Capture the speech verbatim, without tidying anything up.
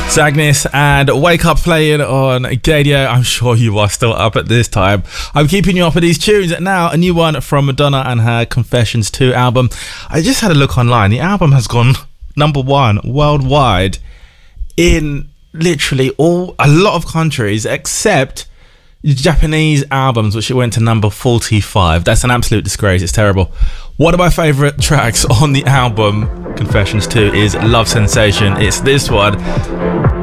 Agnes and Wake Up playing on Gadio. I'm sure you are still up at this time. I'm keeping you up with these tunes. Now, a new one from Madonna and her Confessions two album. I just had a look online. The album has gone number one worldwide in literally all a lot of countries except Japanese albums, which it went to number forty-five. That's an absolute disgrace. It's terrible. One of my favourite tracks on the album Confessions two is Love Sensation. It's this one.